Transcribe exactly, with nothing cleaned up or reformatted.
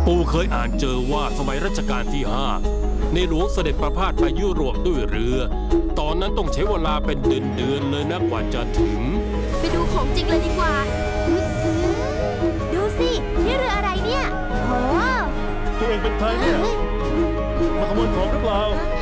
ปู่เคยอ่านเจอว่าสมัยรัชกาลที่ห้าในหลวงเสด็จประพาสไปยุโรปด้วยเรือตอนนั้นต้องใช้เวลาเป็นเดือนๆเลยนะกว่าจะถึงไปดูของจริงเลยดีกว่าดูสินี่เรืออะไรเนี่ยโอ้ตัวเองเป็นใครเนี่ยมาขโมยของหรือเปล่า